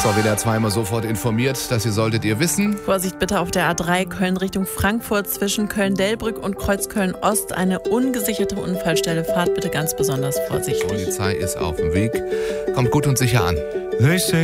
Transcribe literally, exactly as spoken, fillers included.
So, W D R zweimal sofort informiert, das hier solltet ihr wissen. Vorsicht bitte auf der A drei Köln Richtung Frankfurt zwischen Köln-Delbrück und Kreuzköln-Ost. Eine ungesicherte Unfallstelle. Fahrt bitte ganz besonders vorsichtig. Die Polizei ist auf dem Weg. Kommt gut und sicher an.